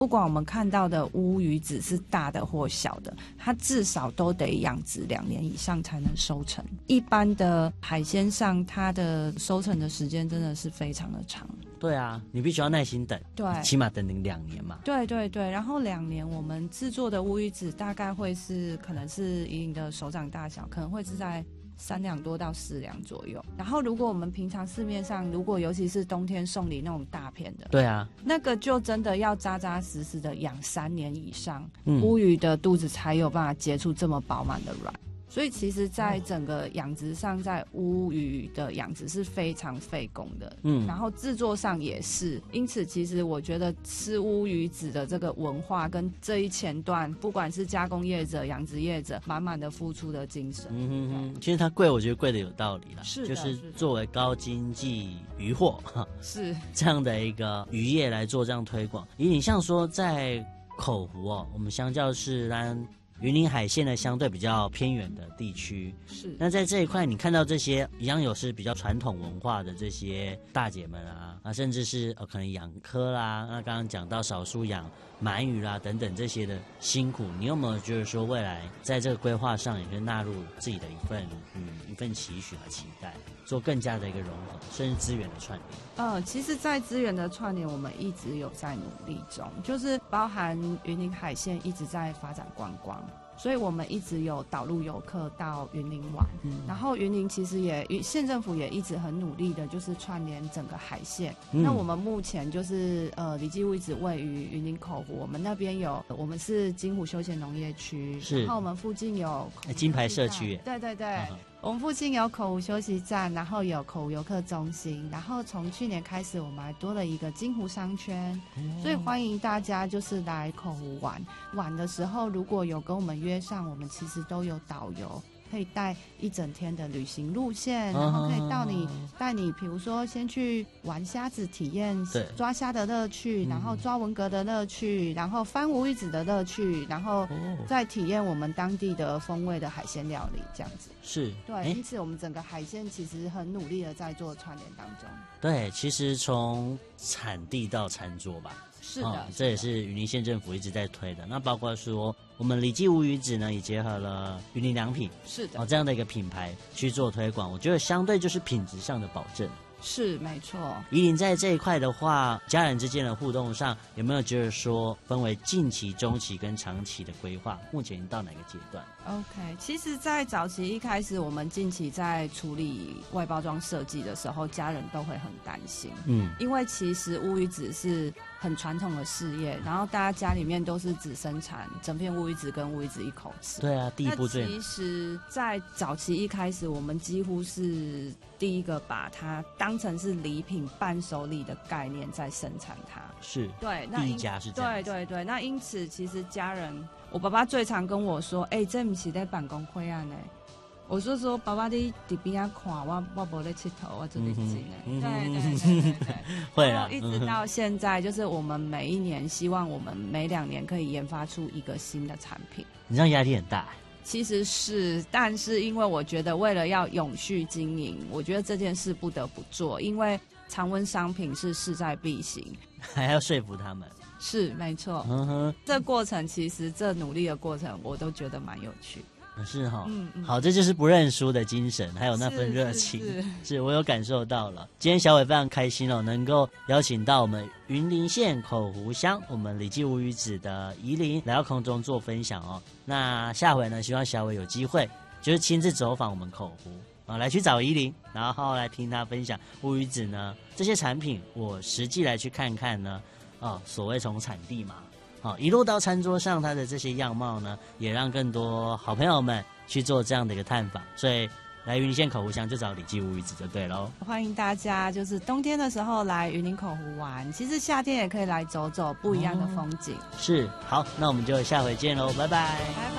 不管我们看到的乌鱼子是大的或小的，它至少都得养殖2年以上才能收成。一般的海鲜上，它的收成的时间真的是非常的长。 对啊，你必须要耐心等， 对， 起码等2年嘛。 对对对，然后2年我们制作的乌鱼子大概会是可能是以你的手掌大小，可能会是在3两多到4两左右。然后如果我们平常市面上，如果尤其是冬天送礼那种大片的， 对啊， 那个就真的要扎扎实实的养3年以上，乌鱼的肚子才有办法结出这么饱满的卵。所以其实在整个养殖上，在乌鱼的养殖是非常费工的，然后制作上也是。因此其实我觉得吃乌鱼子的这个文化跟这一前段，不管是加工业者、养殖业者，满满的付出的精神。 其实它贵，我觉得贵的有道理啦， 是的， 就是作为高经济渔获是这样的一个渔业来做这样推广。你像说在口湖我们相较是云林海线的相对比较偏远的地区， 是。 那在这一块，你看到这些一样有是比较传统文化的这些大姐们甚至是可能养科啦，那刚刚讲到少数养鳗鱼啦等等这些的辛苦，你有没有就是说未来在这个规划上也会纳入自己的一份期许和期待，做更加的一个融合，甚至资源的串联？ 其实在资源的串联我们一直有在努力中，就是包含云林海线一直在发展观光，所以我们一直有导入游客到云林玩，然后云林其实县政府也一直很努力的就是串联整个海线。那我们目前就是李记屋一直位于云林口湖，我们那边我们是金湖休闲农业区，然后我们附近有金牌社区， 对对对，我们附近有口湖休息站，然后有口湖游客中心，然后从去年开始我们还多了一个金湖商圈，所以欢迎大家就是来口湖玩的时候，如果有跟我们约上，我们其实都有导游可以带1整天的旅行路线，然后可以带你比如说先去玩虾子，体验抓虾的乐趣，然后抓文蛤的乐趣，然后翻乌鱼子的乐趣，然后再体验我们当地的风味的海鲜料理，这样子。 是， 对，因此我们整个海鲜其实很努力的在做串联当中。 对，其实从产地到餐桌吧， 是的， 这也是云林县政府一直在推的。那包括说我们李记乌鱼子呢，也结合了云林良品， 是的， 这样的一个品牌去做推广，我觉得相对就是品质上的保证。 是没错。 宜林在这一块的话，家人之间的互动上有没有觉得说分为近期、中期跟长期的规划？目前到哪个阶段 ？OK， 其实在早期一开始，我们近期在处理外包装设计的时候，家人都会很担心，因为其实乌鱼子是很传统的事业，然后大家家里面都是只生产整片乌鱼子跟乌鱼子一口吃。 对啊，第一步最。 其实在早期一开始，我们几乎是第一个把它当成是礼品伴手礼的概念在生产它。 是， 对， 第一家是这样。 对对对，那因此其实家人，我爸爸最常跟我说，这不是在办公会案呢。我就说爸爸你在边啊看我没在吃头，我这里进来。对， 会啊， 一直到现在，就是我们每一年希望我们每2年可以研发出一个新的产品。 你这样压力很大。 其实是，但是因为我觉得为了要永续经营，我觉得这件事不得不做，因为常温商品是势在必行， 还要说服他们。 是没错，这过程其实这努力的过程，我都觉得蛮有趣。 是哈，好，这就是不认输的精神，还有那份热情，是我有感受到了。今天小伟非常开心能够邀请到我们云林县口湖乡我们李记乌鱼子的宜林来到空中做分享那下回呢，希望小伟有机会就是亲自走访我们口湖来去找宜林，然后来听他分享乌鱼子呢这些产品，我实际来去看看呢所谓从产地嘛。一路到餐桌上，它的这些样貌呢，也让更多好朋友们去做这样的一个探访。所以来云林县口湖乡就找李记乌鱼子就对喽。 欢迎大家，就是冬天的时候来云林口湖玩，其实夏天也可以来走走不一样的风景。 是，好，那我们就下回见喽，拜拜。 拜拜。